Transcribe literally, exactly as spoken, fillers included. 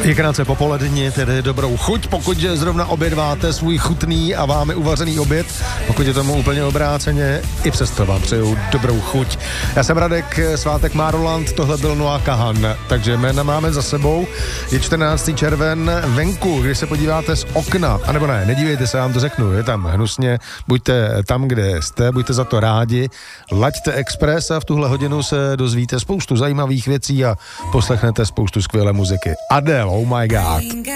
Je krátce popolední, tedy dobrou chuť, pokud zrovna obědváte svůj chutný a vámi uvařený oběd, pokud je tomu úplně obráceně, i přesto vám přeju dobrou chuť. Já jsem Radek, svátek má Roland, tohle byl Noah Kahan, takže jména máme za sebou. Je čtrnáctého červen venku, když se podíváte z okna, anebo ne, nedívejte se, vám to řeknu, je tam hnusně, buďte tam, kde jste, buďte za to rádi, laďte Express a v tuhle hodinu se dozvíte spoustu zajímavých věcí a poslechnete spoustu skvělé muziky. Adele, oh my god.